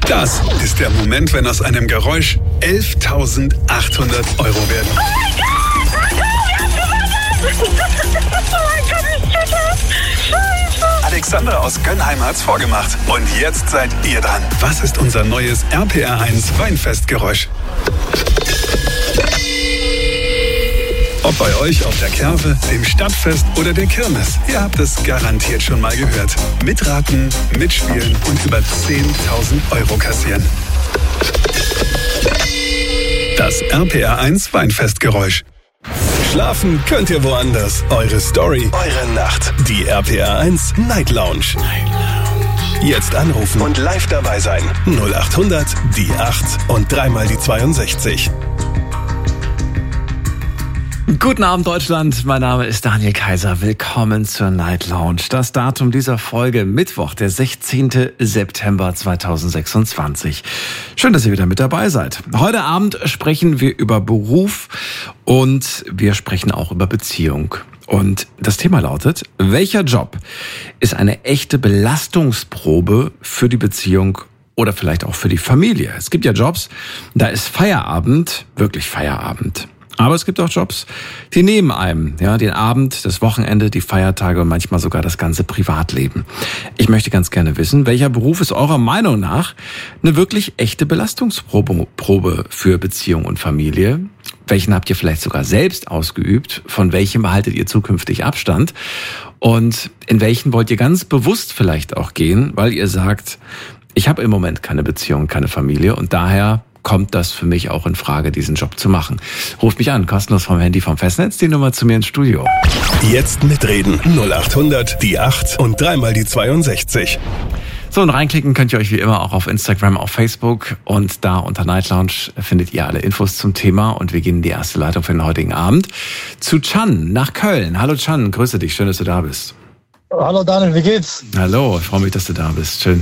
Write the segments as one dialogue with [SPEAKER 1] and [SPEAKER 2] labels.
[SPEAKER 1] Das ist der Moment, wenn aus einem Geräusch 11.800 Euro werden.
[SPEAKER 2] Oh mein Gott, ich bin das! Scheiße!
[SPEAKER 1] Alexandra aus Gönnheim hat's vorgemacht. Und jetzt seid ihr dran. Was ist unser neues RPR1 Weinfestgeräusch? Ob bei euch auf der Kerwe, dem Stadtfest oder der Kirmes. Ihr habt es garantiert schon mal gehört. Mitraten, mitspielen und über 10.000 Euro kassieren. Das RPR1 Weinfestgeräusch. Schlafen könnt ihr woanders. Eure Story, eure Nacht. Die RPR1 Night Lounge. Jetzt anrufen und live dabei sein. 0800 die 8 und dreimal die 62.
[SPEAKER 3] Guten Abend, Deutschland. Mein Name ist Daniel Kaiser. Willkommen zur Night Lounge. Das Datum dieser Folge: Mittwoch, der 16. September 2026. Schön, dass ihr wieder mit dabei seid. Heute Abend sprechen wir über Beruf und wir sprechen auch über Beziehung. Und das Thema lautet: Welcher Job ist eine echte Belastungsprobe für die Beziehung oder vielleicht auch für die Familie? Es gibt ja Jobs, da ist Feierabend, wirklich Feierabend. Aber es gibt auch Jobs, die nehmen einem, den Abend, das Wochenende, die Feiertage und manchmal sogar das ganze Privatleben. Ich möchte ganz gerne wissen, welcher Beruf ist eurer Meinung nach eine wirklich echte Belastungsprobe für Beziehung und Familie? Welchen habt ihr vielleicht sogar selbst ausgeübt? Von welchem haltet ihr zukünftig Abstand? Und in welchen wollt ihr ganz bewusst vielleicht auch gehen, weil ihr sagt, ich habe im Moment keine Beziehung, keine Familie und daher kommt das für mich auch in Frage, diesen Job zu machen. Ruft mich an, kostenlos vom Handy vom Festnetz, die Nummer zu mir ins Studio.
[SPEAKER 1] Jetzt mitreden. 0800 die 8 und dreimal die 62.
[SPEAKER 3] So, und reinklicken könnt ihr euch wie immer auch auf Instagram, auf Facebook und da unter Night Lounge findet ihr alle Infos zum Thema und wir gehen in die erste Leitung für den heutigen Abend zu Can nach Köln. Hallo Can, grüße dich, schön, dass du da bist.
[SPEAKER 4] Hallo Daniel, wie geht's?
[SPEAKER 3] Hallo, ich freue mich, dass du da bist, schön.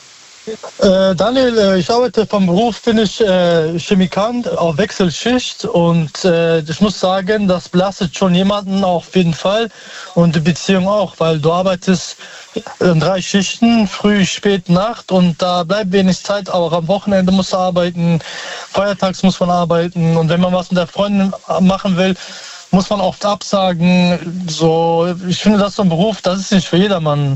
[SPEAKER 4] Daniel, ich arbeite vom Beruf, bin ich Chemikant auf Wechselschicht und ich muss sagen, das belastet schon jemanden auf jeden Fall und die Beziehung auch, weil du arbeitest in 3 Schichten, früh, spät, Nacht und da bleibt wenig Zeit, auch am Wochenende musst du arbeiten, feiertags muss man arbeiten und wenn man was mit der Freundin machen will, muss man oft absagen. So, ich finde, das ist so ein Beruf, das ist nicht für jedermann.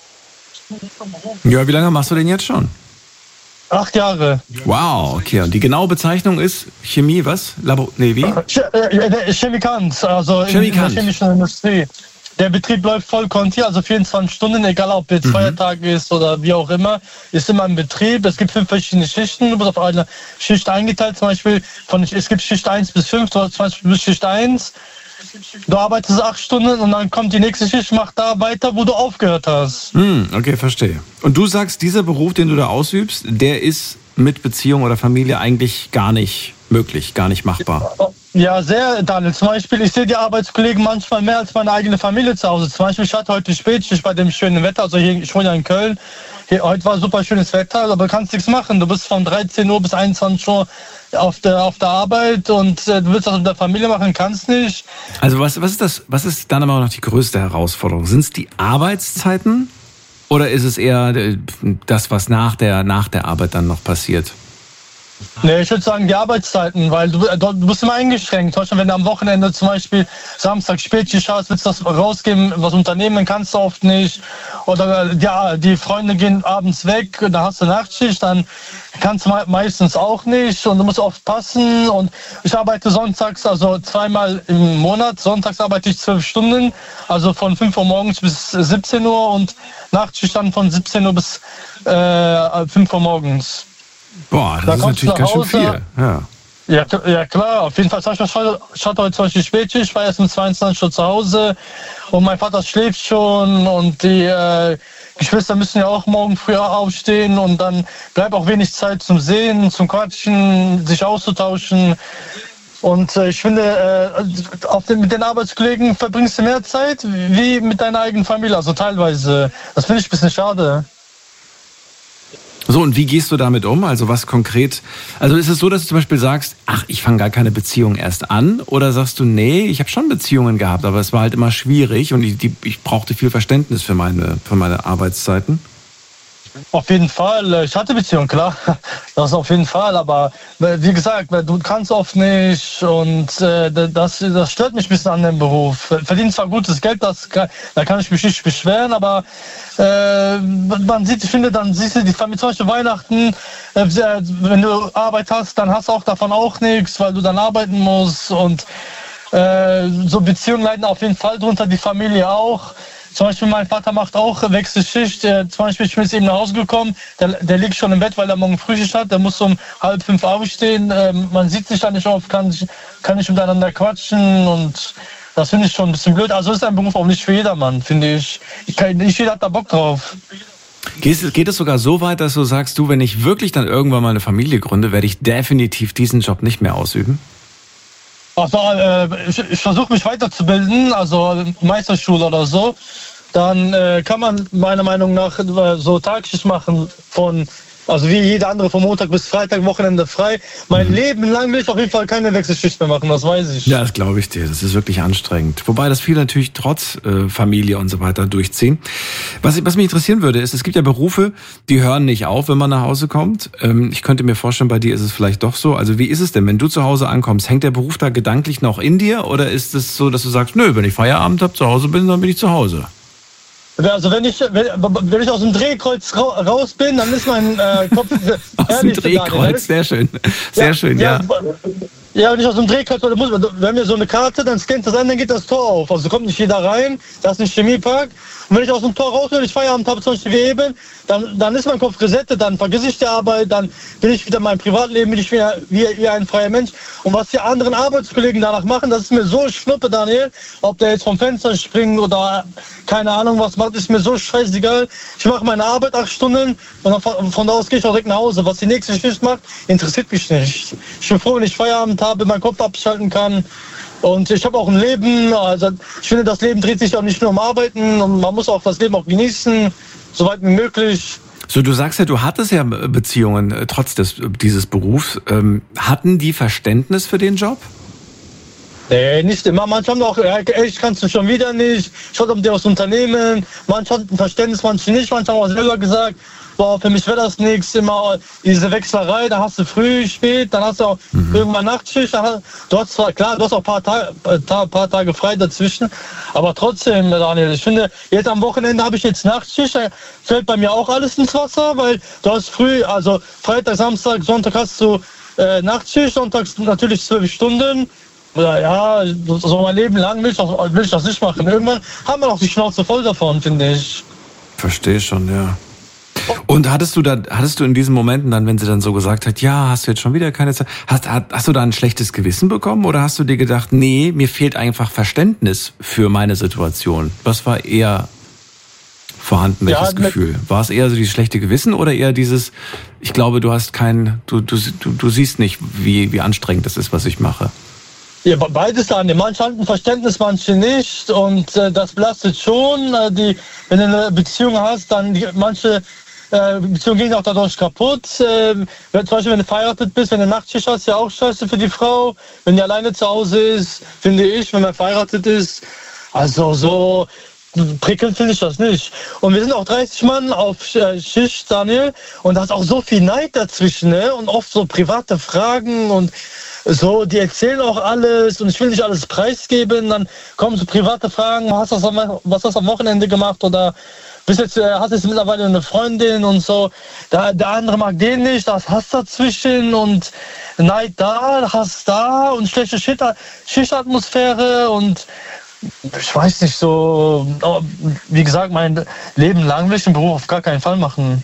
[SPEAKER 3] Ja, wie lange machst du den jetzt schon?
[SPEAKER 4] 8 Jahre.
[SPEAKER 3] Wow, okay. Und die genaue Bezeichnung ist Chemie, was? Wie?
[SPEAKER 4] Chemikant, also
[SPEAKER 3] Chemikant.
[SPEAKER 4] In der chemischen Industrie. Der Betrieb läuft voll kontinuierlich, also 24 Stunden, egal ob jetzt Feiertag ist oder wie auch immer, ist immer im Betrieb. Es gibt 5 verschiedene Schichten, du bist auf eine Schicht eingeteilt, zum Beispiel es gibt Schicht 1 bis 5, du hast zum Beispiel bis Schicht 1. Du arbeitest 8 Stunden und dann kommt die nächste Schicht, mach da weiter, wo du aufgehört hast.
[SPEAKER 3] Okay, verstehe. Und du sagst, dieser Beruf, den du da ausübst, der ist mit Beziehung oder Familie eigentlich gar nicht möglich, gar nicht machbar.
[SPEAKER 4] Ja, sehr, Daniel. Zum Beispiel, ich sehe die Arbeitskollegen manchmal mehr als meine eigene Familie zu Hause. Zum Beispiel, ich hatte heute Spätschicht bei dem schönen Wetter, also hier, ich wohne ja in Köln. Heute war super schönes Wetter, aber du kannst nichts machen. Du bist von 13 Uhr bis 21 Uhr auf der Arbeit und du willst das mit der Familie machen, kannst nicht.
[SPEAKER 3] Also was ist dann aber noch die größte Herausforderung? Sind es die Arbeitszeiten oder ist es eher das, was nach der Arbeit dann noch passiert?
[SPEAKER 4] Nee, ich würde sagen die Arbeitszeiten, weil du bist immer eingeschränkt. Zum Beispiel, wenn du am Wochenende zum Beispiel Samstag Spätschicht hast, willst du das rausgeben, was unternehmen, kannst du oft nicht. Oder ja, die Freunde gehen abends weg, da hast du Nachtschicht, dann kannst du meistens auch nicht und du musst oft passen. Und ich arbeite sonntags, also 2-mal im Monat. Sonntags arbeite ich 12 Stunden, also von 5 Uhr morgens bis 17 Uhr und Nachtschicht dann von 17 Uhr bis 5 Uhr morgens.
[SPEAKER 3] Boah, das ist natürlich ganz schön viel.
[SPEAKER 4] Ja, klar, auf jeden Fall. Ich hatte heute zum Beispiel Spätschicht, ich war erst um 22 Uhr zu Hause und mein Vater schläft schon und die Geschwister müssen ja auch morgen früher aufstehen und dann bleibt auch wenig Zeit zum Sehen, zum Quatschen, sich auszutauschen. Und ich finde, mit den Arbeitskollegen verbringst du mehr Zeit wie mit deiner eigenen Familie, also teilweise. Das finde ich ein bisschen schade.
[SPEAKER 3] So, und wie gehst du damit um? Also was konkret, also ist es so, dass du zum Beispiel sagst, ach, ich fange gar keine Beziehung erst an? Oder sagst du, nee, ich habe schon Beziehungen gehabt, aber es war halt immer schwierig und ich brauchte viel Verständnis für meine Arbeitszeiten?
[SPEAKER 4] Auf jeden Fall. Ich hatte Beziehung, klar. Das auf jeden Fall. Aber wie gesagt, du kannst oft nicht und das stört mich ein bisschen an dem Beruf. Verdienst zwar gutes Geld, da kann ich mich nicht beschweren, aber man sieht, ich finde, dann siehst du die Familie, zum Beispiel Weihnachten, wenn du Arbeit hast, dann hast du auch davon auch nichts, weil du dann arbeiten musst und so Beziehungen leiden auf jeden Fall drunter, die Familie auch. Zum Beispiel mein Vater macht auch Wechselschicht. Zum Beispiel, ich bin jetzt eben nach Hause gekommen, der liegt schon im Bett, weil er morgen Frühschicht hat. Der muss um 4:30 aufstehen. Man sieht sich da nicht oft, kann nicht miteinander quatschen und das finde ich schon ein bisschen blöd. Also ist ein Beruf auch nicht für jedermann, finde ich. Nicht jeder hat da Bock drauf.
[SPEAKER 3] Geht es sogar so weit, dass du sagst, wenn ich wirklich dann irgendwann mal eine Familie gründe, werde ich definitiv diesen Job nicht mehr ausüben?
[SPEAKER 4] Also, ich versuche mich weiterzubilden, also Meisterschule oder so. Dann kann man meiner Meinung nach so Tagschicht machen also wie jeder andere von Montag bis Freitag, Wochenende frei. Mein Leben lang will ich auf jeden Fall keine Wechselschicht mehr machen, das weiß ich.
[SPEAKER 3] Ja, das glaube ich dir. Das ist wirklich anstrengend. Wobei das viele natürlich trotz Familie und so weiter durchziehen. Was mich interessieren würde, ist, es gibt ja Berufe, die hören nicht auf, wenn man nach Hause kommt. Ich könnte mir vorstellen, bei dir ist es vielleicht doch so. Also wie ist es denn, wenn du zu Hause ankommst? Hängt der Beruf da gedanklich noch in dir? Oder ist es so, dass du sagst, nö, wenn ich Feierabend habe, zu Hause bin, dann bin ich zu Hause?
[SPEAKER 4] Also wenn ich aus dem Drehkreuz raus bin, dann ist mein Kopf
[SPEAKER 3] aus dem Drehkreuz, sehr schön. Sehr schön, ja.
[SPEAKER 4] Ja, wenn ich aus dem Drehkreuz, wenn wir so eine Karte, dann scannt das ein, dann geht das Tor auf. Also kommt nicht jeder rein, das ist ein Chemiepark. Und wenn ich aus dem Tor raus will, ich Feierabend habe, zum Beispiel wie eben, dann ist mein Kopf resettet, dann vergesse ich die Arbeit, dann bin ich wieder in meinem Privatleben, bin ich wieder wie ein freier Mensch. Und was die anderen Arbeitskollegen danach machen, das ist mir so schnuppe, Daniel. Ob der jetzt vom Fenster springt oder keine Ahnung was macht, ist mir so scheißegal. Ich mache meine Arbeit 8 Stunden und von da aus gehe ich auch direkt nach Hause. Was die nächste Schicht macht, interessiert mich nicht. Ich bin froh, wenn ich Feierabend habe, meinen Kopf abschalten kann. Und ich habe auch ein Leben, also ich finde, das Leben dreht sich auch nicht nur um Arbeiten und man muss auch das Leben auch genießen, so weit wie möglich.
[SPEAKER 3] So, du sagst ja, du hattest ja Beziehungen trotz dieses Berufs. Hatten die Verständnis für den Job?
[SPEAKER 4] Nee, nicht immer. Manche haben auch, ich kannst du schon wieder nicht. Schaut um dir aus Unternehmen. Manche hatten Verständnis, manche nicht. Manche haben auch selber gesagt, boah, für mich wäre das nichts. Immer diese Wechslerei, da hast du früh, spät, dann hast du auch irgendwann Nachtschicht. Du hast auch ein paar Tage frei dazwischen. Aber trotzdem, Daniel, ich finde, jetzt am Wochenende habe ich jetzt Nachtschicht. Da fällt bei mir auch alles ins Wasser, weil du hast früh, also Freitag, Samstag, Sonntag hast du Nachtschicht, sonntags natürlich 12 Stunden. Ja, so mein Leben lang will ich das nicht machen. Irgendwann haben wir noch die Schnauze voll davon, finde ich.
[SPEAKER 3] Verstehe schon, ja. Und hattest du in diesen Momenten dann, wenn sie dann so gesagt hat, ja, hast du jetzt schon wieder keine Zeit, hast du da ein schlechtes Gewissen bekommen oder hast du dir gedacht, nee, mir fehlt einfach Verständnis für meine Situation? Was war eher vorhanden, welches Gefühl? War es eher so dieses schlechte Gewissen oder eher dieses, ich glaube, du siehst nicht, wie anstrengend das ist, was ich mache?
[SPEAKER 4] Ja, beides dann. Manche hatten Verständnis, manche nicht. Und das belastet schon. Wenn du eine Beziehung hast, dann manche Beziehungen gehen auch dadurch kaputt. Zum Beispiel, wenn du verheiratet bist, wenn du Nachtschicht hast, ist ja auch scheiße für die Frau. Wenn die alleine zu Hause ist, finde ich, wenn man verheiratet ist. Also so prickelnd finde ich das nicht. Und wir sind auch 30 Mann auf Schicht, Daniel. Und da ist auch so viel Neid dazwischen, ne? Und oft so private Fragen und so, die erzählen auch alles und ich will nicht alles preisgeben. Dann kommen so private Fragen, was hast du am Wochenende gemacht oder hast du jetzt mittlerweile eine Freundin und so. Der andere mag den nicht, da ist Hass dazwischen und Neid da, Hass da und schlechte Schichtatmosphäre und ich weiß nicht so, wie gesagt, mein Leben lang will ich den Beruf auf gar keinen Fall machen.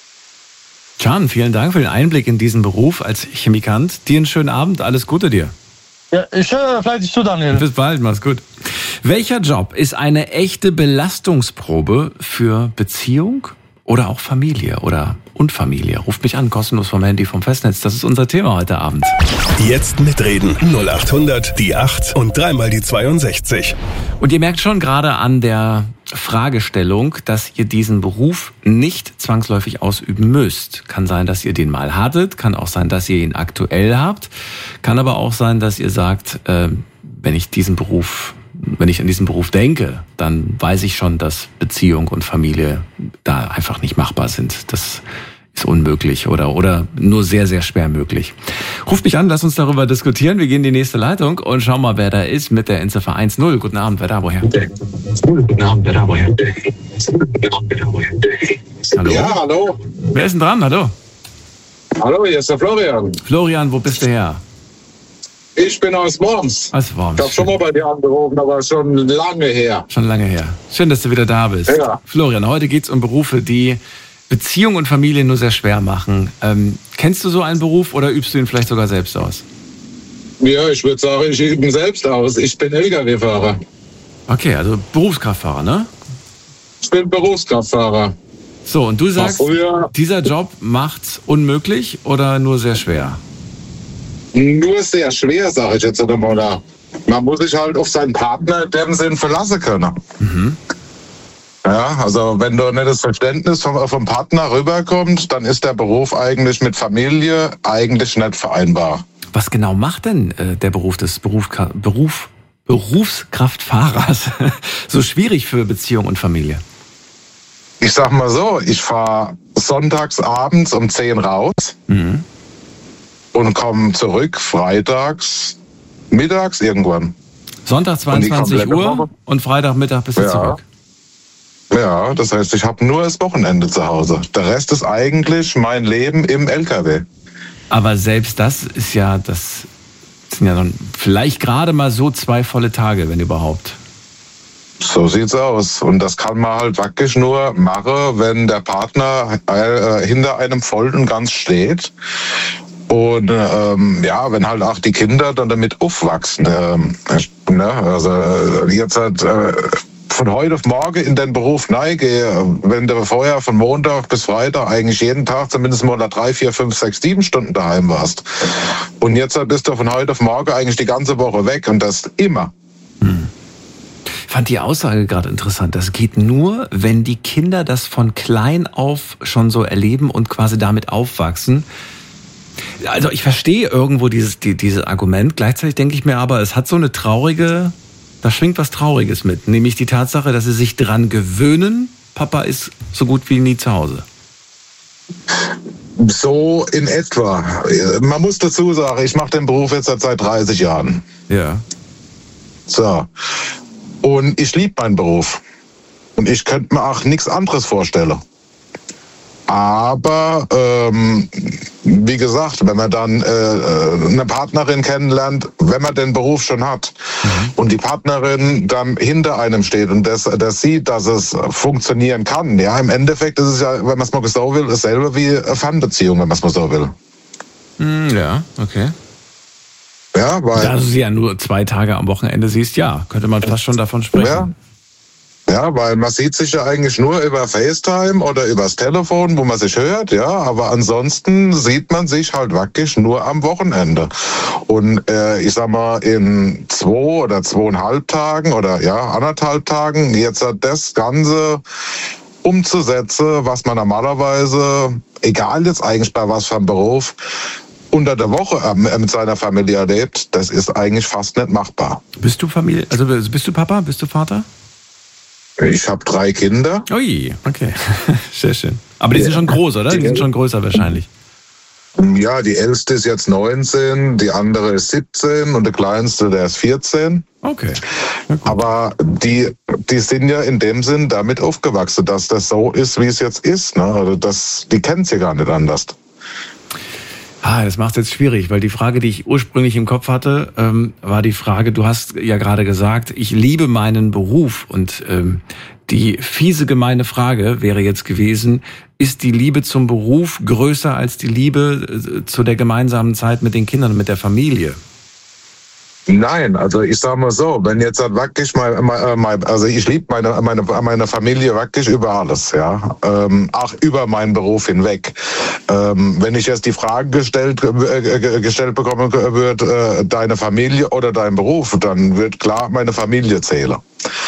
[SPEAKER 3] Can, vielen Dank für den Einblick in diesen Beruf als Chemikant. Dir einen schönen Abend, alles Gute dir.
[SPEAKER 4] Ja, ich höre fleißig zu, Daniel.
[SPEAKER 3] Bis bald, mach's gut. Welcher Job ist eine echte Belastungsprobe für Beziehung oder auch Familie und Familie? Ruft mich an, kostenlos vom Handy, vom Festnetz. Das ist unser Thema heute Abend.
[SPEAKER 1] Jetzt mitreden. 0800 die 8 und dreimal die 62.
[SPEAKER 3] Und ihr merkt schon gerade an der Fragestellung, dass ihr diesen Beruf nicht zwangsläufig ausüben müsst. Kann sein, dass ihr den mal hattet, kann auch sein, dass ihr ihn aktuell habt, kann aber auch sein, dass ihr sagt, wenn ich diesen Beruf wenn ich an diesen Beruf denke, dann weiß ich schon, dass Beziehung und Familie da einfach nicht machbar sind. Das ist unmöglich oder nur sehr, sehr schwer möglich. Ruft mich an, lass uns darüber diskutieren. Wir gehen in die nächste Leitung und schauen mal, wer da ist mit der Endziffer 10. Guten Abend, wer da, woher?
[SPEAKER 5] Guten Abend, wer da, woher?
[SPEAKER 3] Hallo?
[SPEAKER 5] Ja, hallo.
[SPEAKER 3] Wer ist denn dran? Hallo?
[SPEAKER 5] Hallo, hier ist der Florian.
[SPEAKER 3] Florian, wo bist du her?
[SPEAKER 5] Ich bin aus Worms.
[SPEAKER 3] Aus Worms.
[SPEAKER 5] Ich habe schon mal bei dir angerufen, aber schon lange her.
[SPEAKER 3] Schon lange her. Schön, dass du wieder da bist.
[SPEAKER 5] Ja.
[SPEAKER 3] Florian, heute geht's um Berufe, die Beziehung und Familie nur sehr schwer machen. Kennst du so einen Beruf oder übst du ihn vielleicht sogar selbst aus?
[SPEAKER 5] Ja, ich würde sagen, ich übe ihn selbst aus. Ich bin LKW-Fahrer.
[SPEAKER 3] Okay, also Berufskraftfahrer, ne?
[SPEAKER 5] Ich bin Berufskraftfahrer.
[SPEAKER 3] So, und du sagst,
[SPEAKER 5] früher
[SPEAKER 3] dieser Job macht's unmöglich oder nur sehr schwer?
[SPEAKER 5] Nur sehr schwer, sage ich jetzt einmal. Man muss sich halt auf seinen Partner in dem Sinn verlassen können.
[SPEAKER 3] Mhm.
[SPEAKER 5] Ja, also wenn da nicht das Verständnis vom Partner rüberkommt, dann ist der Beruf eigentlich mit Familie eigentlich nicht vereinbar.
[SPEAKER 3] Was genau macht denn der Beruf des Berufskraftfahrers so schwierig für Beziehung und Familie?
[SPEAKER 5] Ich sag mal so, ich fahre sonntags abends um 10 raus und komme zurück freitags, mittags irgendwann.
[SPEAKER 3] Sonntag 22 Uhr
[SPEAKER 5] Woche.
[SPEAKER 3] und Freitagmittag bist du zurück.
[SPEAKER 5] Ja, das heißt, ich habe nur das Wochenende zu Hause. Der Rest ist eigentlich mein Leben im LKW.
[SPEAKER 3] Aber selbst das ist ja, das sind ja dann vielleicht gerade mal so 2 volle Tage, wenn überhaupt.
[SPEAKER 5] So sieht's aus. Und das kann man halt wirklich nur machen, wenn der Partner hinter einem voll und ganz steht. Und wenn halt auch die Kinder dann damit aufwachsen. Also jetzt halt von heute auf morgen in den Beruf gehe, wenn du vorher von Montag bis Freitag eigentlich jeden Tag zumindest mal 3, 4, 5, 6, 7 Stunden daheim warst. Und jetzt bist du von heute auf morgen eigentlich die ganze Woche weg und das immer.
[SPEAKER 3] Ich fand die Aussage gerade interessant. Das geht nur, wenn die Kinder das von klein auf schon so erleben und quasi damit aufwachsen. Also ich verstehe irgendwo dieses Argument. Gleichzeitig denke ich mir aber, es hat so eine traurige, da schwingt was Trauriges mit. Nämlich die Tatsache, dass sie sich dran gewöhnen, Papa ist so gut wie nie zu Hause.
[SPEAKER 5] So in etwa. Man muss dazu sagen, ich mache den Beruf jetzt seit 30 Jahren.
[SPEAKER 3] Ja.
[SPEAKER 5] So. Und ich liebe meinen Beruf. Und ich könnte mir auch nichts anderes vorstellen. Aber, wie gesagt, wenn man dann eine Partnerin kennenlernt, wenn man den Beruf schon hat und die Partnerin dann hinter einem steht und das sieht, dass es funktionieren kann, ja, im Endeffekt ist es ja, wenn man es mal so will, dasselbe wie eine Fernbeziehung, wenn man es mal so will.
[SPEAKER 3] Ja, okay.
[SPEAKER 5] Ja, weil...
[SPEAKER 3] Da du sie ja nur 2 Tage am Wochenende siehst, ja, könnte man fast schon davon sprechen.
[SPEAKER 5] Ja, weil man sieht sich ja eigentlich nur über FaceTime oder übers Telefon, wo man sich hört, ja, aber ansonsten sieht man sich halt wirklich nur am Wochenende. Und ich sag mal, in 2 oder 2,5 Tagen oder 1,5 Tagen jetzt das Ganze umzusetzen, was man normalerweise, egal jetzt eigentlich bei was für einem Beruf, unter der Woche mit seiner Familie erlebt, das ist eigentlich fast nicht machbar.
[SPEAKER 3] Bist du bist du Papa, bist du Vater?
[SPEAKER 5] Ich habe 3 Kinder.
[SPEAKER 3] Ui, okay. Sehr schön. Aber die sind schon groß, oder? Die sind schon größer wahrscheinlich.
[SPEAKER 5] Ja, die älteste ist jetzt 19, die andere ist 17 und der kleinste, der ist 14.
[SPEAKER 3] Okay.
[SPEAKER 5] Aber die sind ja in dem Sinn damit aufgewachsen, dass das so ist, wie es jetzt ist. Ne? Also die kennen es ja gar nicht anders.
[SPEAKER 3] Das macht es jetzt schwierig, weil die Frage, die ich ursprünglich im Kopf hatte, war die Frage, du hast ja gerade gesagt, ich liebe meinen Beruf und die fiese, gemeine Frage wäre jetzt gewesen, ist die Liebe zum Beruf größer als die Liebe zu der gemeinsamen Zeit mit den Kindern und mit der Familie?
[SPEAKER 5] Nein, also ich sag mal so, wenn jetzt halt wirklich also ich liebe meine Familie wirklich über alles, ja, auch über meinen Beruf hinweg. Wenn ich jetzt die Frage gestellt bekommen würde, deine Familie oder dein Beruf, dann wird klar meine Familie zählen.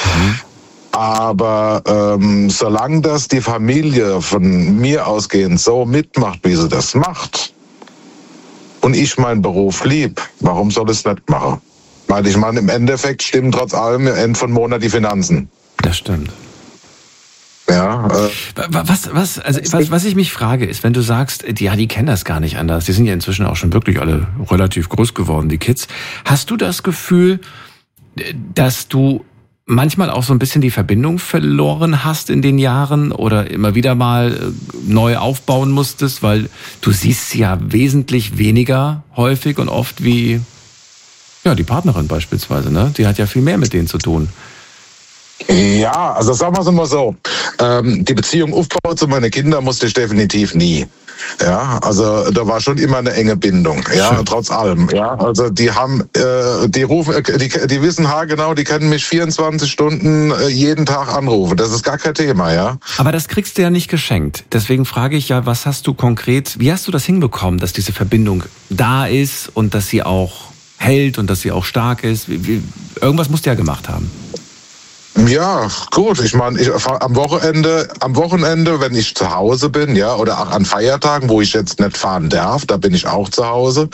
[SPEAKER 5] Aber solange das die Familie von mir ausgehend so mitmacht, wie sie das macht, und ich meinen Beruf lieb, warum soll ich es nicht machen? Weil ich meine, im Endeffekt stimmen trotz allem am Ende von Monat die Finanzen.
[SPEAKER 3] Das stimmt.
[SPEAKER 5] Ja.
[SPEAKER 3] Was ich mich frage, ist, wenn du sagst, ja, die kennen das gar nicht anders. Die sind ja inzwischen auch schon wirklich alle relativ groß geworden, die Kids. Hast du das Gefühl, dass du manchmal auch so ein bisschen die Verbindung verloren hast in den Jahren oder immer wieder mal neu aufbauen musstest, weil du siehst sie ja wesentlich weniger häufig und oft wie ja die Partnerin beispielsweise, ne? Die hat ja viel mehr mit denen zu tun.
[SPEAKER 5] Ja, also sagen wir es mal so, die Beziehung aufbauen zu meinen Kindern musste ich definitiv nie. Ja, also da war schon immer eine enge Bindung, ja, schön. Trotz allem, ja. Also die haben, die wissen haargenau, die können mich 24 Stunden jeden Tag anrufen. Das ist gar kein Thema, ja.
[SPEAKER 3] Aber das kriegst du ja nicht geschenkt. Deswegen frage ich ja, was hast du konkret, wie hast du das hinbekommen, dass diese Verbindung da ist und dass sie auch hält und dass sie auch stark ist? Irgendwas musst du ja gemacht haben.
[SPEAKER 5] Ja, gut. Ich meine, am Wochenende, wenn ich zu Hause bin, ja, oder auch an Feiertagen, wo ich jetzt nicht fahren darf, da bin ich auch zu Hause.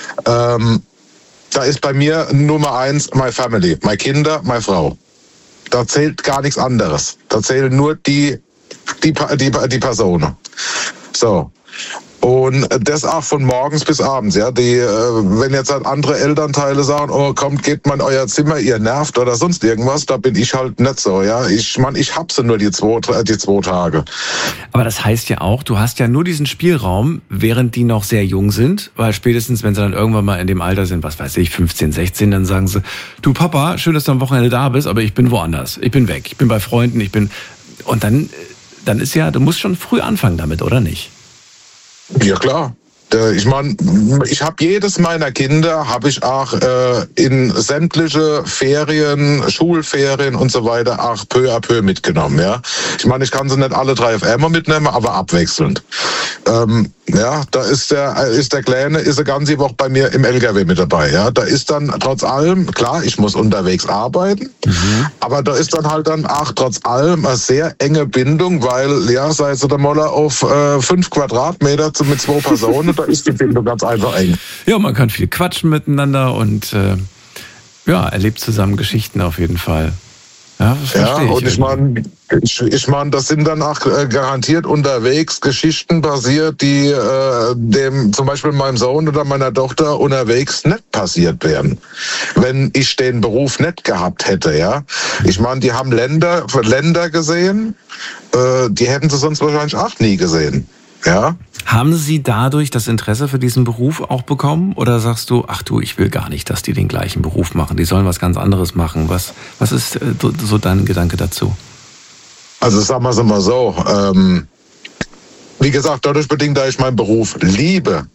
[SPEAKER 5] Da ist bei mir Nummer 1 my family, meine Kinder, meine Frau. Da zählt gar nichts anderes. Da zählen nur die Personen. So. Und das auch von morgens bis abends, ja. Wenn jetzt halt andere Elternteile sagen, oh kommt, geht mal in euer Zimmer, ihr nervt oder sonst irgendwas, da bin ich halt nicht so, ja. Ich hab sie nur die zwei Tage.
[SPEAKER 3] Aber das heißt ja auch, du hast ja nur diesen Spielraum, während die noch sehr jung sind, weil spätestens, wenn sie dann irgendwann mal in dem Alter sind, was weiß ich, 15, 16, dann sagen sie, du Papa, schön, dass du am Wochenende da bist, aber ich bin woanders, ich bin weg, ich bin bei Freunden, und dann ist ja, du musst schon früh anfangen damit, oder nicht?
[SPEAKER 5] Ja, klar. Ich meine, ich habe jedes meiner Kinder, habe ich auch in sämtliche Ferien, Schulferien und so weiter auch peu à peu mitgenommen, ja. Ich meine, ich kann sie nicht alle 3 auf einmal mitnehmen, aber abwechselnd. Ja, da ist der Kleine, ist eine ganze Woche bei mir im LKW mit dabei, ja. Da ist dann trotz allem, klar, ich muss unterwegs arbeiten, aber da ist dann halt dann auch trotz allem eine sehr enge Bindung, weil, ja, sei es der Moller auf 5 Quadratmeter mit 2 Personen, da ist die Bindung ganz einfach eng.
[SPEAKER 3] Ja, man kann viel quatschen miteinander und erlebt zusammen Geschichten auf jeden Fall. Ja, das verstehe ich. Und
[SPEAKER 5] ich meine, das sind dann auch garantiert unterwegs Geschichten passiert, die dem zum Beispiel meinem Sohn oder meiner Tochter unterwegs nicht passiert wären, wenn ich den Beruf nicht gehabt hätte, ja. Ich meine, die haben Länder gesehen, die hätten sie sonst wahrscheinlich auch nie gesehen. Ja.
[SPEAKER 3] Haben Sie dadurch das Interesse für diesen Beruf auch bekommen? Oder sagst du, ach du, ich will gar nicht, dass die den gleichen Beruf machen. Die sollen was ganz anderes machen. Was ist so dein Gedanke dazu?
[SPEAKER 5] Also sagen wir es mal so. Wie gesagt, dadurch bedingt, da ich meinen Beruf liebe,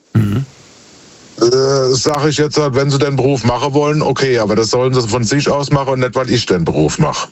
[SPEAKER 5] sage ich jetzt, wenn Sie den Beruf machen wollen, okay, aber das sollen Sie von sich aus machen und nicht, weil ich den Beruf mache.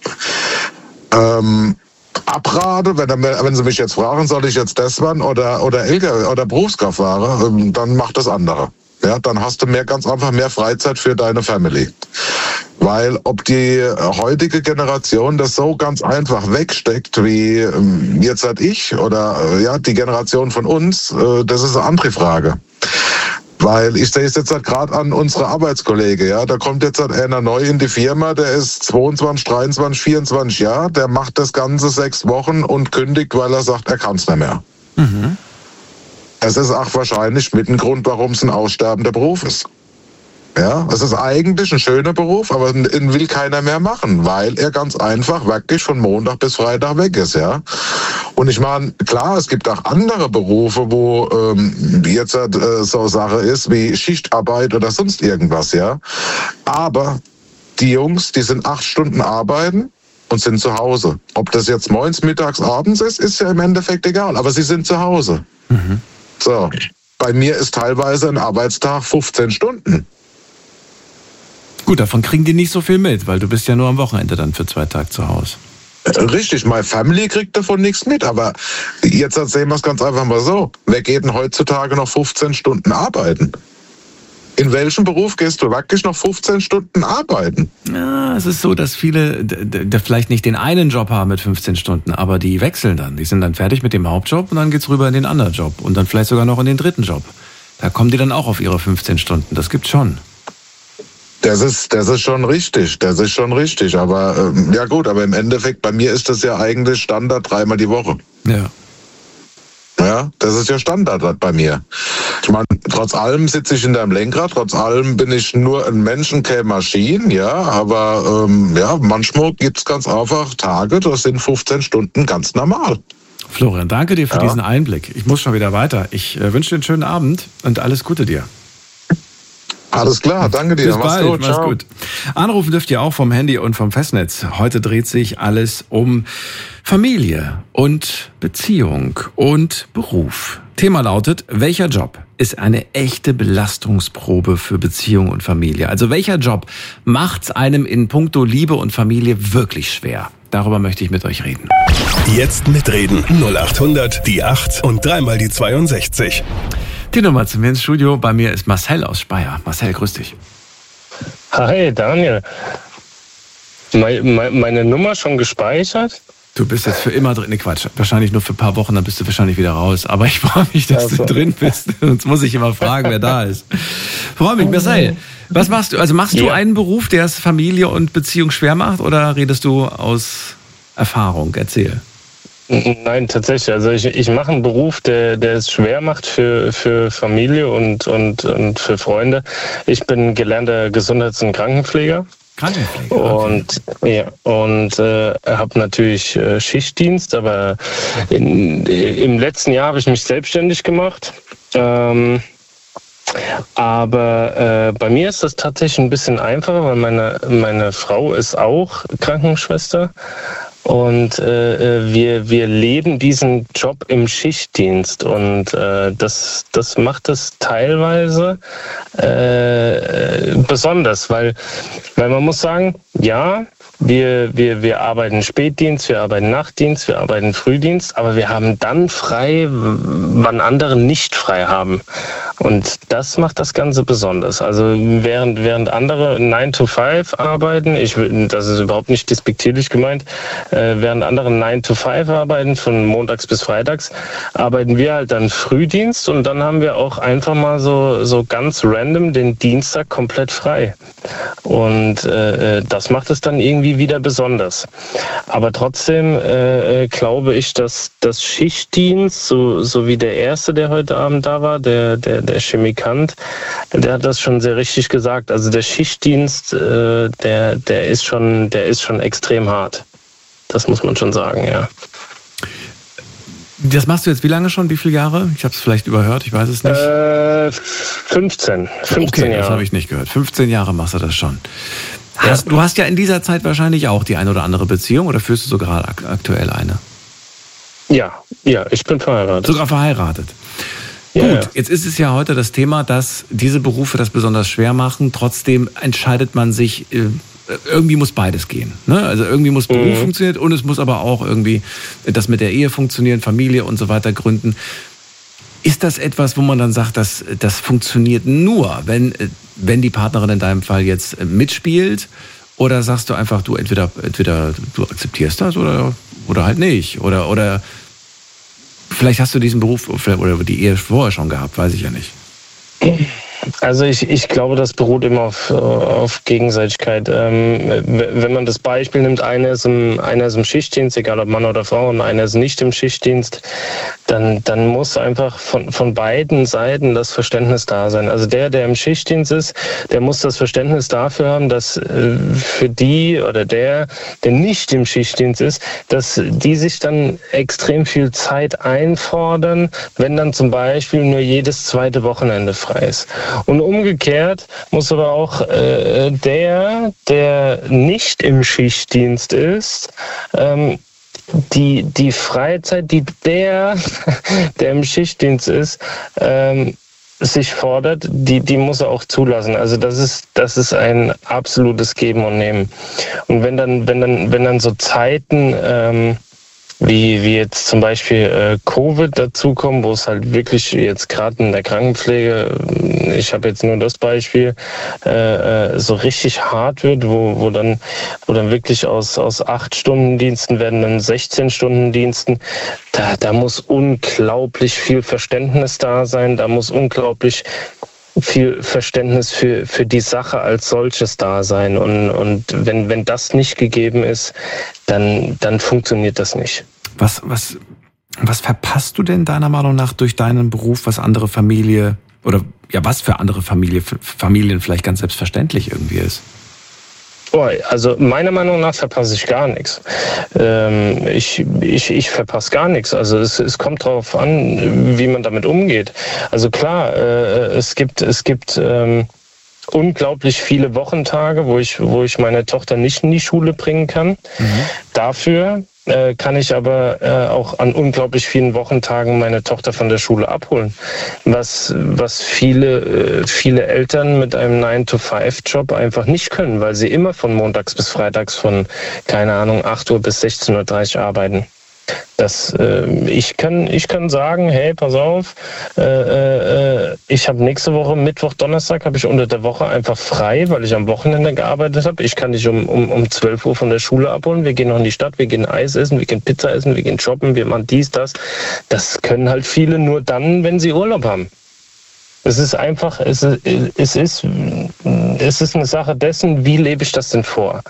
[SPEAKER 5] Abrate, wenn Sie mich jetzt fragen, soll ich jetzt das werden oder LKW oder Berufskraftfahrer, dann mach das andere. Ja, dann hast du ganz einfach mehr Freizeit für deine Family. Weil ob die heutige Generation das so ganz einfach wegsteckt, wie jetzt halt ich oder die Generation von uns, das ist eine andere Frage. Weil ich sehe es jetzt halt gerade an unsere Arbeitskollege, ja, da kommt jetzt halt einer neu in die Firma, der ist 22, 23, 24 Jahre, der macht das Ganze 6 Wochen und kündigt, weil er sagt, er kann es nicht mehr. Es ist auch wahrscheinlich mit ein Grund, warum es ein aussterbender Beruf ist. Ja, es ist eigentlich ein schöner Beruf, aber ihn will keiner mehr machen, weil er ganz einfach wirklich von Montag bis Freitag weg ist, ja. Und ich meine, klar, es gibt auch andere Berufe, wo jetzt so Sache ist wie Schichtarbeit oder sonst irgendwas, ja. Aber die Jungs, die sind 8 Stunden arbeiten und sind zu Hause. Ob das jetzt morgens, mittags, abends ist ja im Endeffekt egal, aber sie sind zu Hause. So, bei mir ist teilweise ein Arbeitstag 15 Stunden.
[SPEAKER 3] Gut, davon kriegen die nicht so viel mit, weil du bist ja nur am Wochenende dann für 2 Tage zu Hause.
[SPEAKER 5] Richtig, meine Family kriegt davon nichts mit, aber jetzt sehen wir es ganz einfach mal so. Wer geht denn heutzutage noch 15 Stunden arbeiten? In welchem Beruf gehst du wirklich noch 15 Stunden arbeiten?
[SPEAKER 3] Ja, es ist so, dass viele vielleicht nicht den einen Job haben mit 15 Stunden, aber die wechseln dann. Die sind dann fertig mit dem Hauptjob und dann geht's rüber in den anderen Job und dann vielleicht sogar noch in den 3. Job. Da kommen die dann auch auf ihre 15 Stunden. Das gibt's schon.
[SPEAKER 5] Das ist schon richtig, aber ja gut, aber im Endeffekt, bei mir ist das ja eigentlich Standard 3-mal die Woche.
[SPEAKER 3] Ja.
[SPEAKER 5] Ja, das ist ja Standard bei mir. Ich meine, trotz allem sitze ich hinterm Lenkrad, trotz allem bin ich nur ein Menschen, keine Maschine, ja, aber manchmal gibt's ganz einfach Tage, das sind 15 Stunden ganz normal.
[SPEAKER 3] Florian, danke dir für diesen Einblick. Ich muss schon wieder weiter. Ich wünsche dir einen schönen Abend und alles Gute dir.
[SPEAKER 5] Alles klar, danke dir.
[SPEAKER 3] Bis bald, mach's gut. Anrufen dürft ihr auch vom Handy und vom Festnetz. Heute dreht sich alles um Familie und Beziehung und Beruf. Thema lautet, welcher Job ist eine echte Belastungsprobe für Beziehung und Familie? Also welcher Job macht's einem in puncto Liebe und Familie wirklich schwer? Darüber möchte ich mit euch reden.
[SPEAKER 1] Jetzt mitreden. 0800 die 8 und 3-mal die 62.
[SPEAKER 3] Die Nummer zu mir ins Studio. Bei mir ist Marcel aus Speyer. Marcel, grüß dich.
[SPEAKER 6] Hi, Daniel. Meine Nummer schon gespeichert?
[SPEAKER 3] Du bist jetzt für immer drin. Ne, Quatsch. Wahrscheinlich nur für ein paar Wochen, dann bist du wahrscheinlich wieder raus. Aber ich freue mich, dass du drin bist. Sonst muss ich immer fragen, wer da ist. Freue mich. Marcel, was machst du? Also machst du einen Beruf, der es Familie und Beziehung schwer macht, oder redest du aus Erfahrung? Erzähl.
[SPEAKER 6] Nein, tatsächlich. Also ich mache einen Beruf, der es schwer macht für Familie und für Freunde. Ich bin gelernter Gesundheits- und Krankenpfleger. Und habe natürlich Schichtdienst, aber im letzten Jahr habe ich mich selbstständig gemacht. Aber bei mir ist das tatsächlich ein bisschen einfacher, weil meine Frau ist auch Krankenschwester. Und wir leben diesen Job im Schichtdienst, und das macht es teilweise besonders, weil man muss sagen, ja, wir arbeiten Spätdienst, wir arbeiten Nachtdienst, wir arbeiten Frühdienst, aber wir haben dann frei, wann andere nicht frei haben. Und das macht das Ganze besonders. Also während andere 9 to 5 arbeiten, das ist überhaupt nicht despektierlich gemeint, während andere 9 to 5 arbeiten, von montags bis freitags, arbeiten wir halt dann Frühdienst, und dann haben wir auch einfach mal so ganz random den Dienstag komplett frei. Und das macht es dann irgendwie wieder besonders. Aber trotzdem glaube ich, dass das Schichtdienst, so wie der Erste, der heute Abend da war, der Chemikant, der hat das schon sehr richtig gesagt. Also der Schichtdienst, der ist schon extrem hart. Das muss man schon sagen, ja.
[SPEAKER 3] Das machst du jetzt wie lange schon? Wie viele Jahre? Ich habe es vielleicht überhört, ich weiß es nicht.
[SPEAKER 6] 15
[SPEAKER 3] okay,
[SPEAKER 6] Jahre.
[SPEAKER 3] Das habe ich nicht gehört. 15 Jahre machst du das schon. Du hast ja in dieser Zeit wahrscheinlich auch die eine oder andere Beziehung, oder führst du sogar aktuell eine?
[SPEAKER 6] Ja, ich bin verheiratet.
[SPEAKER 3] Sogar verheiratet.
[SPEAKER 6] Ja,
[SPEAKER 3] gut, jetzt ist es ja heute das Thema, dass diese Berufe das besonders schwer machen. Trotzdem entscheidet man sich, irgendwie muss beides gehen. Ne? Also irgendwie muss Beruf funktionieren, und es muss aber auch irgendwie das mit der Ehe funktionieren, Familie und so weiter gründen. Ist das etwas, wo man dann sagt, dass das funktioniert nur, wenn die Partnerin in deinem Fall jetzt mitspielt? Oder sagst du einfach, du entweder du akzeptierst das oder halt nicht? Oder vielleicht hast du diesen Beruf oder die Ehe vorher schon gehabt, weiß ich ja nicht.
[SPEAKER 6] Also ich glaube, das beruht immer auf Gegenseitigkeit. Wenn man das Beispiel nimmt, einer ist im Schichtdienst, egal ob Mann oder Frau, und einer ist nicht im Schichtdienst, dann muss einfach von beiden Seiten das Verständnis da sein. Also der im Schichtdienst ist, der muss das Verständnis dafür haben, dass für die oder der nicht im Schichtdienst ist, dass die sich dann extrem viel Zeit einfordern, wenn dann zum Beispiel nur jedes zweite Wochenende frei ist. Und umgekehrt muss aber auch der nicht im Schichtdienst ist, die Freizeit, die der im Schichtdienst ist, sich fordert, die muss er auch zulassen. Also das ist ein absolutes Geben und Nehmen. Und wenn dann so Zeiten wie jetzt zum Beispiel Covid dazukommen, wo es halt wirklich jetzt gerade in der Krankenpflege, ich habe jetzt nur das Beispiel, so richtig hart wird, wo dann wirklich aus 8-Stunden-Diensten werden dann 16-Stunden-Diensten. Da muss unglaublich viel Verständnis da sein, da muss unglaublich viel Verständnis für die Sache als solches da sein. Und wenn das nicht gegeben ist, dann funktioniert das nicht.
[SPEAKER 3] Was verpasst du denn deiner Meinung nach durch deinen Beruf, was andere Familie oder ja, was für andere Familien vielleicht ganz selbstverständlich irgendwie ist?
[SPEAKER 6] Also meiner Meinung nach verpasse ich gar nichts. Ich verpasse gar nichts. Also es kommt darauf an, wie man damit umgeht. Also klar, es gibt unglaublich viele Wochentage, wo ich meine Tochter nicht in die Schule bringen kann. Dafür kann ich aber auch an unglaublich vielen Wochentagen meine Tochter von der Schule abholen. Was viele Eltern mit einem 9-to-5-Job einfach nicht können, weil sie immer von montags bis freitags von, keine Ahnung, 8 Uhr bis 16.30 Uhr arbeiten. Ich kann sagen, hey, pass auf, ich habe nächste Woche, Mittwoch, Donnerstag, habe ich unter der Woche einfach frei, weil ich am Wochenende gearbeitet habe. Ich kann dich um 12 Uhr von der Schule abholen. Wir gehen noch in die Stadt, wir gehen Eis essen, wir gehen Pizza essen, wir gehen shoppen, wir machen dies, das. Das können halt viele nur dann, wenn sie Urlaub haben. Es ist einfach, es ist eine Sache dessen, wie lebe ich das denn vor?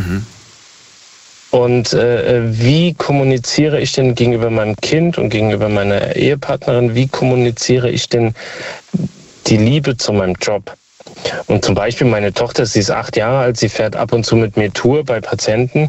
[SPEAKER 6] Und wie kommuniziere ich denn gegenüber meinem Kind und gegenüber meiner Ehepartnerin, wie kommuniziere ich denn die Liebe zu meinem Job? Und zum Beispiel meine Tochter, sie ist 8 Jahre alt, sie fährt ab und zu mit mir Tour bei Patienten.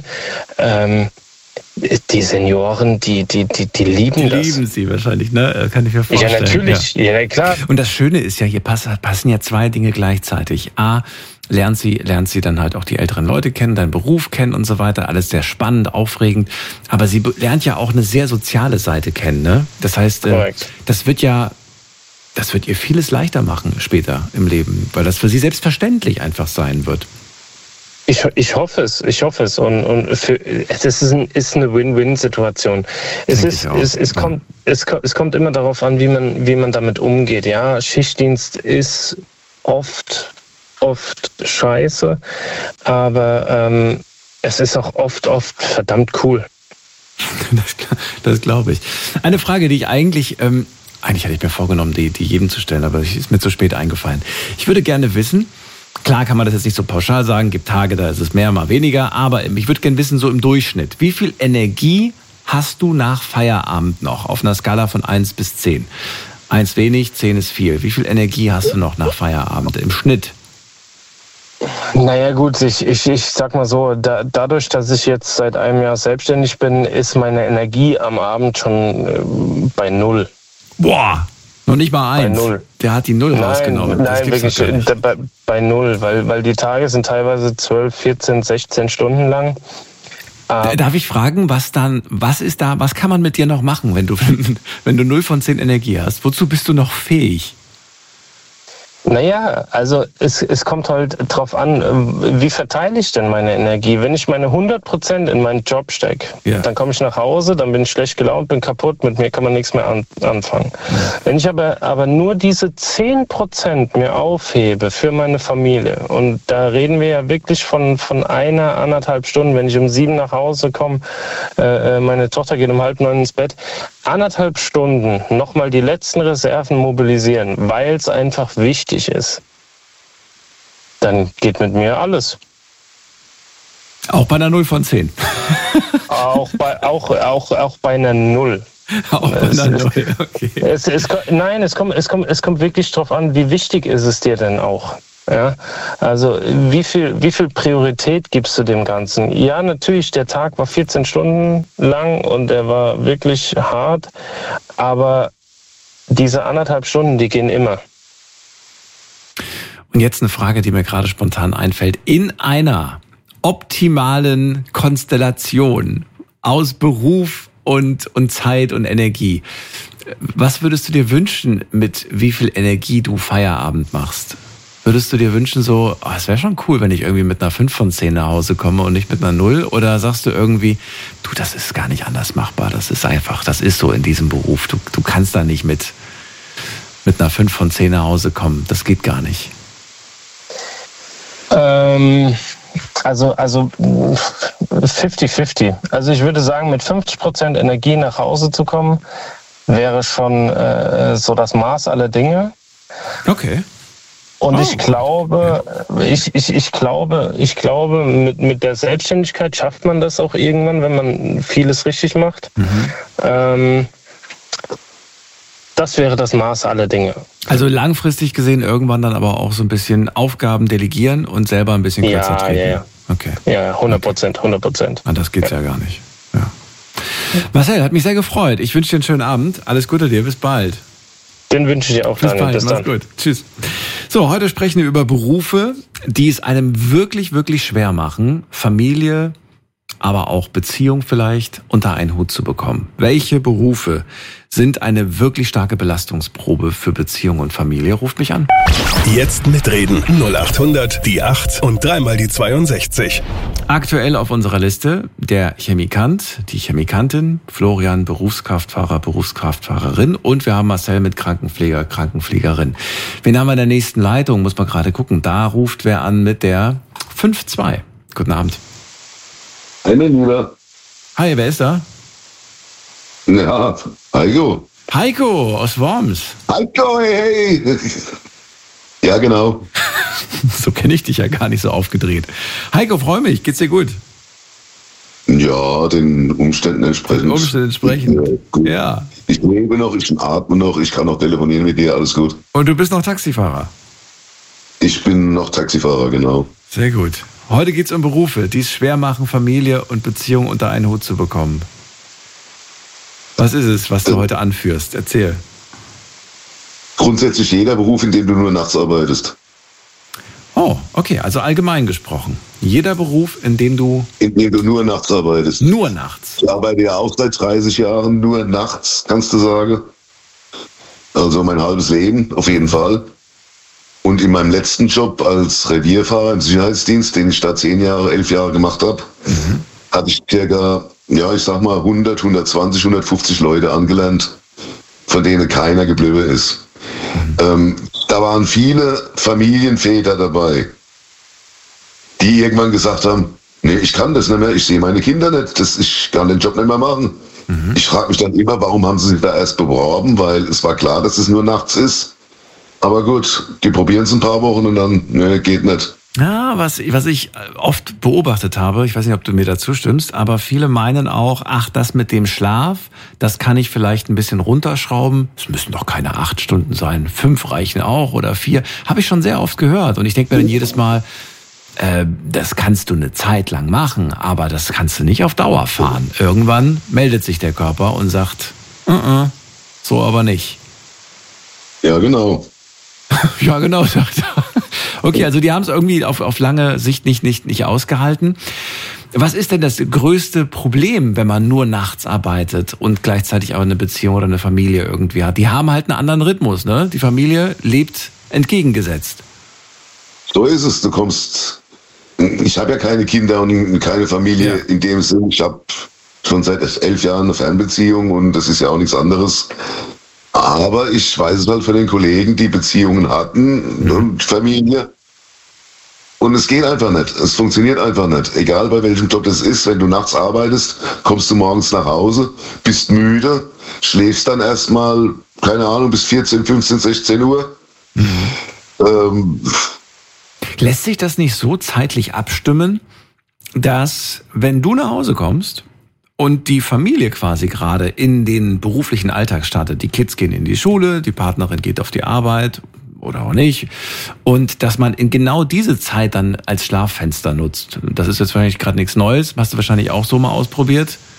[SPEAKER 6] Die Senioren, die lieben das. Die
[SPEAKER 3] lieben sie wahrscheinlich, ne? Kann ich mir vorstellen.
[SPEAKER 6] Ja, natürlich, ja klar.
[SPEAKER 3] Und das Schöne ist ja, hier passen ja 2 Dinge gleichzeitig. A, lernt sie dann halt auch die älteren Leute kennen, deinen Beruf kennen und so weiter. Alles sehr spannend, aufregend. Aber sie lernt ja auch eine sehr soziale Seite kennen, ne? Das heißt, das wird ihr vieles leichter machen später im Leben, weil das für sie selbstverständlich einfach sein wird.
[SPEAKER 6] Ich hoffe es. Und es ist eine Win-Win-Situation. Es kommt immer darauf an, wie man damit umgeht. Ja, Schichtdienst ist oft scheiße, aber es ist auch oft verdammt cool.
[SPEAKER 3] Das glaube ich. Eine Frage, die ich eigentlich hatte ich mir vorgenommen, die jedem zu stellen, aber ist mir zu spät eingefallen. Ich würde gerne wissen, klar kann man das jetzt nicht so pauschal sagen, gibt Tage, da ist es mehr, mal weniger, aber ich würde gerne wissen, so im Durchschnitt, wie viel Energie hast du nach Feierabend noch auf einer Skala von 1 bis 10? 1 wenig, 10 ist viel. Wie viel Energie hast du noch nach Feierabend im Schnitt?
[SPEAKER 6] Naja gut, ich sag mal so, dadurch, dass ich jetzt seit einem Jahr selbstständig bin, ist meine Energie am Abend schon bei 0.
[SPEAKER 3] Boah, noch nicht mal 1.
[SPEAKER 6] Bei 0.
[SPEAKER 3] Der hat die 0 rausgenommen.
[SPEAKER 6] Nein, wirklich bei 0, weil die Tage sind teilweise 12, 14, 16 Stunden lang.
[SPEAKER 3] Darf ich fragen, was kann man mit dir noch machen, wenn du 0 von 10 Energie hast? Wozu bist du noch fähig?
[SPEAKER 6] Naja, also es kommt halt drauf an, wie verteile ich denn meine Energie? Wenn ich meine 100% in meinen Job stecke, dann komme ich nach Hause, dann bin ich schlecht gelaunt, bin kaputt, mit mir kann man nichts mehr anfangen. Wenn ich aber nur diese 10% mir aufhebe für meine Familie, und da reden wir ja wirklich von 1,5 Stunden, wenn ich um 7 nach Hause komme, meine Tochter geht um 8:30 ins Bett, 1,5 Stunden nochmal die letzten Reserven mobilisieren, weil es einfach wichtig ist, dann geht mit mir alles.
[SPEAKER 3] Auch bei einer 0 von 10?
[SPEAKER 6] Auch bei einer 0.
[SPEAKER 3] Auch bei einer 0, okay.
[SPEAKER 6] Es kommt wirklich drauf an, wie wichtig ist es dir denn auch? Ja, also wie viel Priorität gibst du dem Ganzen? Ja, natürlich, der Tag war 14 Stunden lang und der war wirklich hart, aber diese 1,5 Stunden, die gehen immer.
[SPEAKER 3] Und jetzt eine Frage, die mir gerade spontan einfällt. In einer optimalen Konstellation aus Beruf und Zeit und Energie, was würdest du dir wünschen, mit wie viel Energie du Feierabend machst? Würdest du dir wünschen so, es wäre schon cool, wenn ich irgendwie mit einer 5 von 10 nach Hause komme und nicht mit einer 0? Oder sagst du irgendwie, das ist gar nicht anders machbar, das ist so in diesem Beruf. Du kannst da nicht mit einer 5 von 10 nach Hause kommen, das geht gar nicht.
[SPEAKER 6] Also 50-50. Also ich würde sagen, mit 50% Energie nach Hause zu kommen, wäre schon so das Maß aller Dinge.
[SPEAKER 3] Okay.
[SPEAKER 6] Und ich glaube, mit der Selbstständigkeit schafft man das auch irgendwann, wenn man vieles richtig macht. Das wäre das Maß aller Dinge.
[SPEAKER 3] Also langfristig gesehen irgendwann dann aber auch so ein bisschen Aufgaben delegieren und selber ein bisschen kürzer treten.
[SPEAKER 6] Ja.
[SPEAKER 3] Okay.
[SPEAKER 6] Ja, 100%.
[SPEAKER 3] Ah, das geht's ja gar nicht. Ja. Marcel, hat mich sehr gefreut. Ich wünsche dir einen schönen Abend. Alles Gute dir. Bis bald.
[SPEAKER 6] Den wünsche ich dir auch, Daniel.
[SPEAKER 3] Bis dann. Gut. Tschüss. So, heute sprechen wir über Berufe, die es einem wirklich, wirklich schwer machen, Familie, aber auch Beziehung vielleicht unter einen Hut zu bekommen. Welche Berufe sind eine wirklich starke Belastungsprobe für Beziehung und Familie? Ruft mich an.
[SPEAKER 1] Jetzt mitreden. 0800 die 8 und dreimal die 62.
[SPEAKER 3] Aktuell auf unserer Liste der Chemikant, die Chemikantin, Florian Berufskraftfahrer, Berufskraftfahrerin und wir haben Marcel mit Krankenpfleger, Krankenpflegerin. Wen haben wir in der nächsten Leitung? Muss man gerade gucken. Da ruft wer an mit der 52. Guten Abend.
[SPEAKER 7] Hi, mein Lieber.
[SPEAKER 3] Hi, wer ist da?
[SPEAKER 7] Ja, Heiko.
[SPEAKER 3] Heiko aus Worms.
[SPEAKER 7] Heiko, hey. Ja, genau.
[SPEAKER 3] So kenne ich dich ja gar nicht so aufgedreht. Heiko, freue mich. Geht's dir gut?
[SPEAKER 7] Ja, den Umständen entsprechend.
[SPEAKER 3] Ja.
[SPEAKER 7] Ich lebe noch, ich atme noch, ich kann noch telefonieren mit dir, alles gut.
[SPEAKER 3] Und du bist noch Taxifahrer?
[SPEAKER 7] Ich bin noch Taxifahrer, genau.
[SPEAKER 3] Sehr gut. Heute geht's um Berufe, die es schwer machen, Familie und Beziehung unter einen Hut zu bekommen. Was ist es, was du heute anführst? Erzähl.
[SPEAKER 7] Grundsätzlich jeder Beruf, in dem du nur nachts arbeitest.
[SPEAKER 3] Oh, okay, also allgemein gesprochen. Jeder Beruf, in dem du
[SPEAKER 7] nur nachts arbeitest.
[SPEAKER 3] Nur nachts?
[SPEAKER 7] Ich arbeite ja auch seit 30 Jahren nur nachts, kannst du sagen. Also mein halbes Leben, auf jeden Fall. Und in meinem letzten Job als Revierfahrer im Sicherheitsdienst, den ich da 11 Jahre gemacht habe, hatte ich circa, ja, ich sag mal 100, 120, 150 Leute angelernt, von denen keiner geblieben ist. Da waren viele Familienväter dabei, die irgendwann gesagt haben, nee, ich kann das nicht mehr, ich sehe meine Kinder nicht, ich kann den Job nicht mehr machen. Ich frage mich dann immer, warum haben sie sich da erst beworben, weil es war klar, dass es nur nachts ist. Aber gut, die probieren es ein paar Wochen und dann, ne, geht nicht.
[SPEAKER 3] Ja, was ich oft beobachtet habe, ich weiß nicht, ob du mir dazu stimmst, aber viele meinen auch, ach, das mit dem Schlaf, das kann ich vielleicht ein bisschen runterschrauben. Es müssen doch keine 8 Stunden sein, 5 reichen auch oder 4. Habe ich schon sehr oft gehört und ich denke mir dann jedes Mal, das kannst du eine Zeit lang machen, aber das kannst du nicht auf Dauer fahren. Irgendwann meldet sich der Körper und sagt, so aber nicht.
[SPEAKER 7] Ja, genau.
[SPEAKER 3] Ja, genau, sagt er. Okay, also die haben es irgendwie auf lange Sicht nicht ausgehalten. Was ist denn das größte Problem, wenn man nur nachts arbeitet und gleichzeitig auch eine Beziehung oder eine Familie irgendwie hat? Die haben halt einen anderen Rhythmus, ne? Die Familie lebt entgegengesetzt.
[SPEAKER 7] So ist es. Ich habe ja keine Kinder und keine Familie in dem Sinn. Ich habe schon seit 11 Jahren eine Fernbeziehung und das ist ja auch nichts anderes. Aber ich weiß es halt von den Kollegen, die Beziehungen hatten und Familie. Und es geht einfach nicht. Es funktioniert einfach nicht. Egal bei welchem Job das ist, wenn du nachts arbeitest, kommst du morgens nach Hause, bist müde, schläfst dann erstmal, keine Ahnung, bis 14, 15, 16 Uhr.
[SPEAKER 3] Lässt sich das nicht so zeitlich abstimmen, dass wenn du nach Hause kommst und die Familie quasi gerade in den beruflichen Alltag startet, die Kids gehen in die Schule, die Partnerin geht auf die Arbeit oder auch nicht, und dass man in genau diese Zeit dann als Schlaffenster nutzt. Das ist jetzt wahrscheinlich gerade nichts Neues, hast du wahrscheinlich auch so mal ausprobiert.